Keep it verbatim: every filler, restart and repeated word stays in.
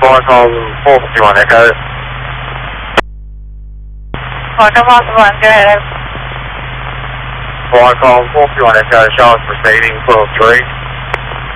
Squawk call four fifty-one Echo. Squawk call one, go ahead. Squawk call four fifty-one Echo, Charlotte proceeding, four oh three.